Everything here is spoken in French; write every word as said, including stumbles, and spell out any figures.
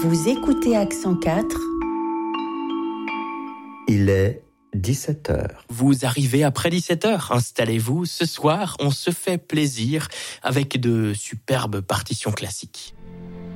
Vous écoutez Accent quatre. Il est dix-sept heures. Vous arrivez après dix-sept heures. Installez-vous. Ce soir, on se fait plaisir avec de superbes partitions classiques.